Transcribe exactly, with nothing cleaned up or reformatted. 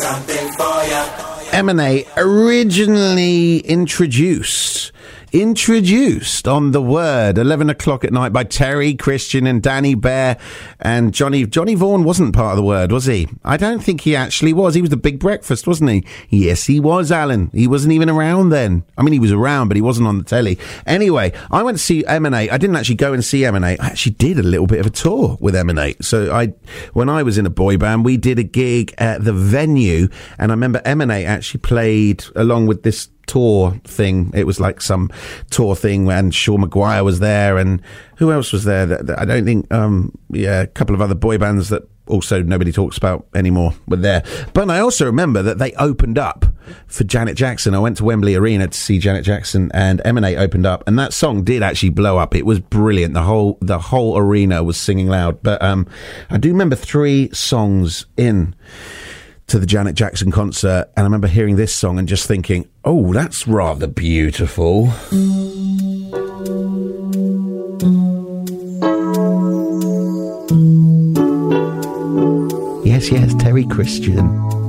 something for ya. Emanate originally introduced introduced on The Word, eleven o'clock at night, by Terry Christian and Danny Bear and Johnny. Johnny Vaughan wasn't part of The Word, was he? I don't think he actually was. He was the Big Breakfast, wasn't he? Yes, he was, Alan. He wasn't even around then. I mean, he was around, but he wasn't on the telly. Anyway, I went to see Emanate. I didn't actually go and see Emanate. I actually did a little bit of a tour with Emanate. So I, when I was in a boy band, we did a gig at the Venue, and I remember Emanate actually played along with this tour thing. It was like some tour thing, and Sean Maguire was there, and who else was there? That, that I don't think, um, yeah, a couple of other boy bands that also nobody talks about anymore were there. But I also remember that they opened up for Janet Jackson. I went to Wembley Arena to see Janet Jackson, and Emanate opened up, and that song did actually blow up. It was brilliant. The whole the whole arena was singing loud. But um, I do remember three songs in to the Janet Jackson concert, and I remember hearing this song and just thinking, oh, that's rather beautiful. Yes, yes, Terry Christian.